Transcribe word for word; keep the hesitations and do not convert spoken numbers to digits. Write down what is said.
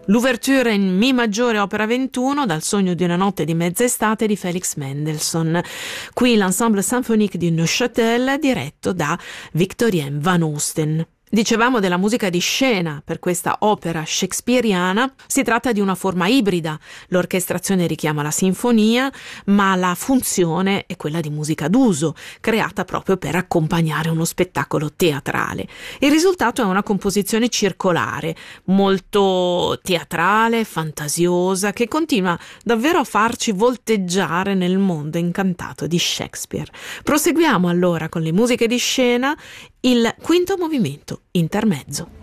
L'ouverture in Mi maggiore opera ventuno dal Sogno di una notte di mezz'estate di Felix Mendelssohn. Qui l'Ensemble Symphonique di Neuchâtel diretto da Victorien van Osten. Dicevamo della musica di scena per questa opera shakespeariana. Si tratta di una forma ibrida. L'orchestrazione richiama la sinfonia, ma la funzione è quella di musica d'uso, creata proprio per accompagnare uno spettacolo teatrale. Il risultato è una composizione circolare, molto teatrale, fantasiosa, che continua davvero a farci volteggiare nel mondo incantato di Shakespeare. Proseguiamo allora con le musiche di scena, il quinto movimento intermezzo.